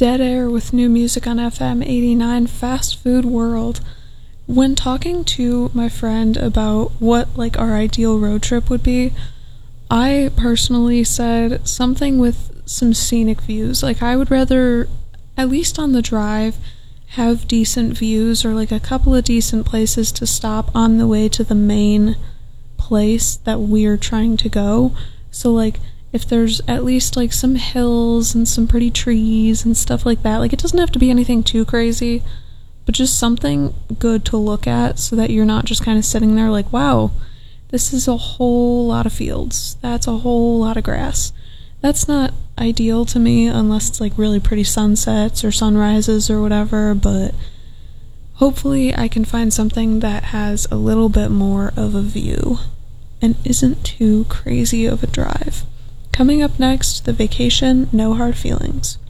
Dead Air with new music on FM 89 Fast Food World. When talking to my friend about what like our ideal road trip would be, I personally said something with some scenic views. Like I would rather, at least on the drive, have decent views or like a couple of decent places to stop on the way to the main place that we're trying to go. So like if there's at least like some hills and some pretty trees and stuff like that, like it doesn't have to be anything too crazy, but just something good to look at so that you're not just kind of sitting there like, wow, this is a whole lot of fields, that's a whole lot of grass. That's not ideal to me unless it's like really pretty sunsets or sunrises or whatever, but hopefully I can find something that has a little bit more of a view and isn't too crazy of a drive. Coming up next, The Vacation, No Hard Feelings.